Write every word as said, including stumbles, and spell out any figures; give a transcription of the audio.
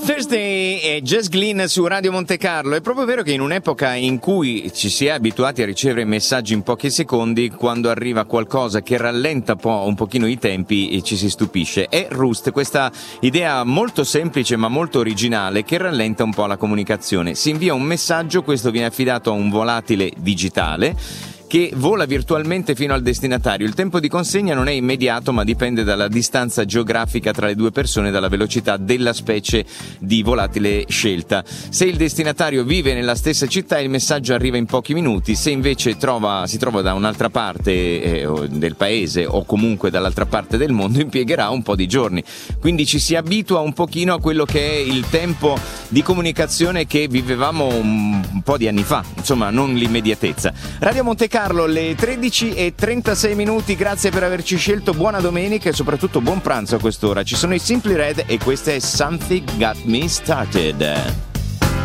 Thursday e Jess Glynn su Radio Monte Carlo. È proprio vero che in un'epoca in cui ci si è abituati a ricevere messaggi in pochi secondi, quando arriva qualcosa che rallenta un po' un pochino i tempi e ci si stupisce. È Roost, questa idea molto semplice ma molto originale che rallenta un po' la comunicazione. Si invia un messaggio, questo viene affidato a un volatile digitale che vola virtualmente fino al destinatario. Il tempo di consegna non è immediato, ma dipende dalla distanza geografica tra le due persone e dalla velocità della specie di volatile scelta. Se il destinatario vive nella stessa città, il messaggio arriva in pochi minuti. Se invece trova, si trova da un'altra parte eh, del paese o comunque dall'altra parte del mondo, impiegherà un po' di giorni. Quindi ci si abitua un pochino a quello che è il tempo di comunicazione che vivevamo un, un po' di anni fa, insomma non l'immediatezza. Radio Monte Carlo, le tredici e trentasei minuti, grazie per averci scelto, buona domenica e soprattutto buon pranzo a quest'ora. Ci sono i Simply Red e questa è Something Got Me Started.